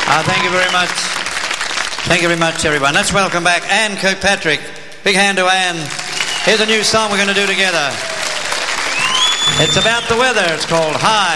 Thank you very much. Thank you very much, everyone. Let's welcome back Anne Kirkpatrick. Big hand to Anne. Here's a new song we're going to do together. It's about the weather. It's called High.